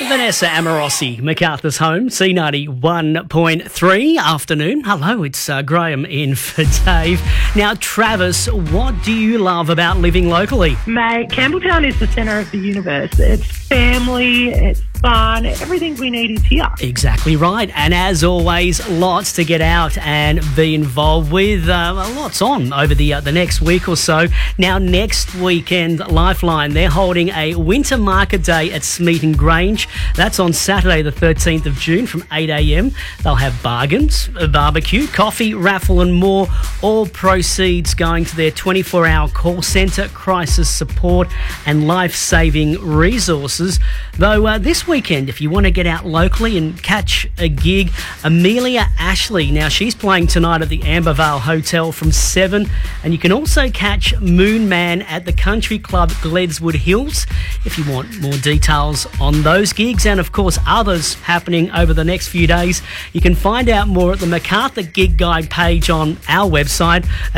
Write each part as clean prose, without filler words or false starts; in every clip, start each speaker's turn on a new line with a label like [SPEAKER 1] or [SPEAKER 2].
[SPEAKER 1] Vanessa Amorossi, MacArthur's home, C91.3 afternoon. Hello, it's Graham in for Dave. Now, Travis, what do you love about living locally?
[SPEAKER 2] Mate, Campbelltown is the centre of the universe. It's family, it's fun, everything we need is here.
[SPEAKER 1] Exactly right. And as always, lots to get out and be involved with. Lots on over the next week or so. Now, next weekend, Lifeline, they're holding a winter market day at Smeaton Grange. That's on Saturday the 13th of June from 8 a.m. They'll have bargains, a barbecue, coffee, raffle and more. All proceeds going to their 24-hour call centre, crisis support and life-saving resources. Though this weekend, if you want to get out locally and catch a gig, Amelia Ashley, now she's playing tonight at the Ambervale Hotel from 7, and you can also catch Moon Man at the Country Club Gledswood Hills if you want more details on those gigs and of course others happening over the next few days. You can find out more at the MacArthur Gig Guide page on our website at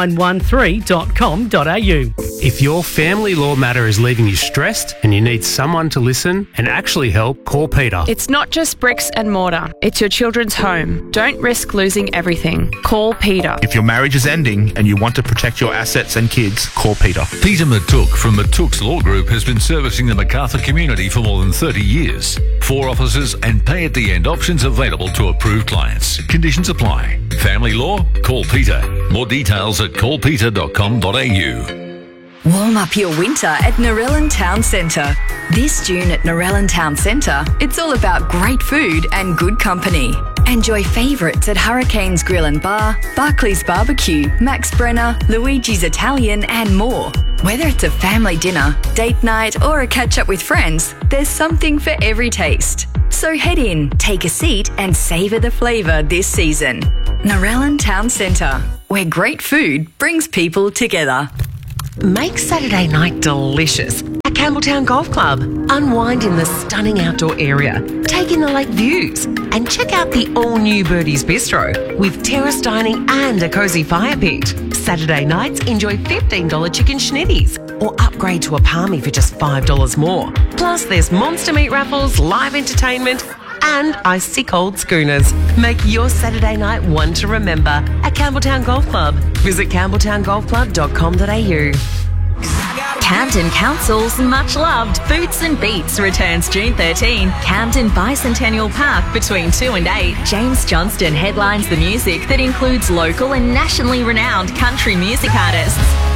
[SPEAKER 1] c913.com.au.
[SPEAKER 3] If your family law matter is leaving you stressed and you need someone to listen and actually help, call Peter.
[SPEAKER 4] It's not just bricks and mortar. It's your children's home. Don't risk losing everything. Call Peter.
[SPEAKER 5] If your marriage is ending and you want to protect your assets and kids, call Peter.
[SPEAKER 6] Peter Matuk from Matuk's Law Group has been servicing the MacArthur community for more than 30 years. 4 offices and pay-at-the-end options available to approved clients. Conditions apply. Family law? Call Peter. More details at callpeter.com.au.
[SPEAKER 7] Warm up your winter at Narellan Town Centre. This June at Narellan Town Centre, it's all about great food and good company. Enjoy favourites at Hurricanes Grill and Bar, Barclays Barbecue, Max Brenner, Luigi's Italian and more. Whether it's a family dinner, date night or a catch-up with friends, there's something for every taste. So head in, take a seat and savour the flavour this season. Narellan Town Centre, where great food brings people together.
[SPEAKER 8] Make Saturday night delicious at Campbelltown Golf Club. Unwind in the stunning outdoor area, take in the lake views, and check out the all-new Birdie's Bistro with terrace dining and a cosy fire pit. Saturday nights, enjoy $15 chicken schnitties or upgrade to a palmy for just $5 more. Plus, there's monster meat raffles, live entertainment, and icy cold schooners. Make your Saturday night one to remember at Campbelltown Golf Club. Visit campbelltowngolfclub.com.au.
[SPEAKER 9] Camden Council's much-loved Boots and Beats returns June 13. Camden Bicentennial Park between 2 and 8. James Johnston headlines the music that includes local and nationally renowned country music artists.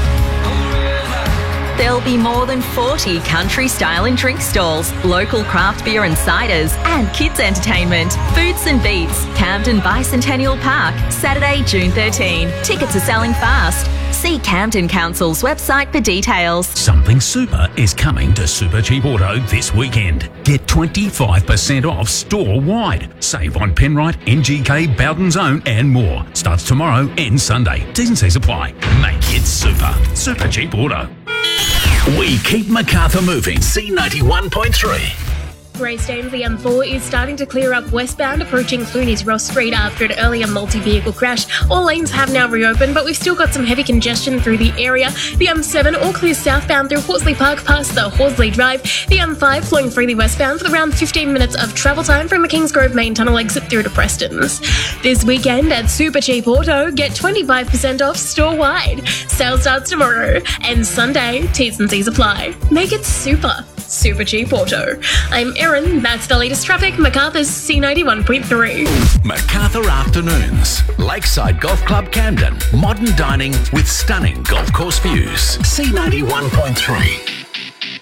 [SPEAKER 9] There'll be more than 40 country style and drink stalls, local craft beer and ciders, and kids entertainment. Boots and Beats, Camden Bicentennial Park, Saturday, June 13. Tickets are selling fast. See Camden Council's website for details.
[SPEAKER 10] Something super is coming to Super Cheap Auto this weekend. Get 25% off store-wide. Save on Penrite, NGK, Bowden's Own and more. Starts tomorrow and Sunday. T's and C's apply. Make it super. Super Cheap Auto. We keep MacArthur moving. C91.3.
[SPEAKER 11] Greystanes, the M4 is starting to clear up westbound approaching Clooney's Ross Street after an earlier multi-vehicle crash. All lanes have now reopened, but we've still got some heavy congestion through the area. The M7 all clear southbound through Horsley Park past the Horsley Drive. The M5 flowing freely westbound with around 15 minutes of travel time from the Kingsgrove main tunnel exit through to Preston's. This weekend at Super Cheap Auto, get 25% off store-wide. Sale starts tomorrow and Sunday. T's and C's apply. Make it super. Super Cheap Auto. I'm Erin, that's the latest traffic, MacArthur's C91.3.
[SPEAKER 10] MacArthur Afternoons. Lakeside Golf Club Camden. Modern dining with stunning golf course views. C91.3.